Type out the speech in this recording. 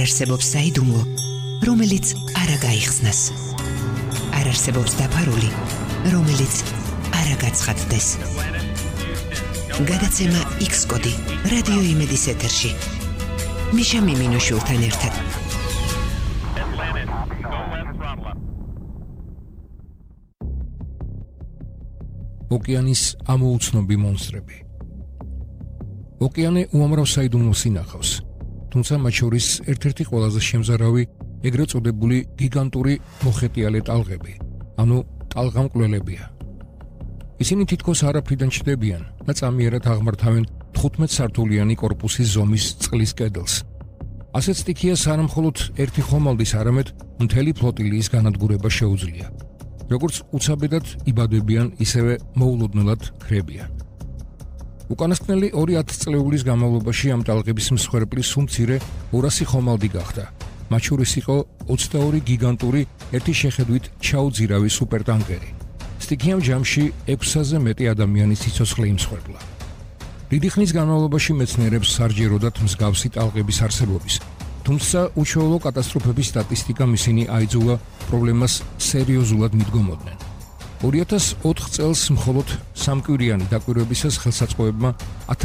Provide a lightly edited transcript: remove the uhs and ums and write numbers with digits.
არსებობს საიდუმლო, რომელიც არ გაიხსნას. არ არსებობს დაფარული, რომელიც არ გაცხადდეს. გადაცემა X-კოდი რადიო იმედის ეთერში. მიშა მიმინოშულთან ერთად. ოკეანის ამოუცნობი მონსტრები. ოკეანე უამრავ საიდუმლოს ინახავს, თუმცა მათ შორის ერთ-ერთი ყველაზე შემზარავი ეგრეთ წოდებული გიგანტური მოხეტიალე ტალღები, ანუ ტალღამკვლელებია. ისინი თითქოს არაფრიდან ჩნდებიან და წამიერად აღმართავენ 15 სართულიანი კორპუსის ზომის წყლის კედელს. ასეთ სტიქიას არა მხოლოდ ერთი ხომალდის, არამედ მთელი ფლოტილიის განადგურება შეუძლია. როგორც უცაბედად იბადებიან, ისევე მოულოდნელად ქრებიან. უკანასკნელი 200 წლეულის განმავლობაში ამ ტალღების მსხვერპლის უმცირე 200 ხომალდი გახდა. მათ შორის იყო 22 გიგანტური, ერთი შეხედვით ჩაუძირავი სუპერტანკერი. სტიქიამ ჯამში 600-ზე მეტი ადამიანის სიცოცხლე იმსხვერპლა. დიდი ხნის განმავლობაში მეცნიერებს სარჯეროდათ მსგავსი ტალღების არსებობის, თუმცა უშუალო კატასტროფების სტატისტიკამ ისინი აიძულა პრობლემას სერიოზულად მიდგომოდნენ. 2004 წელს მხოლოდ სამკვირიანი დაკვირვებისას ხელსაწყოებმა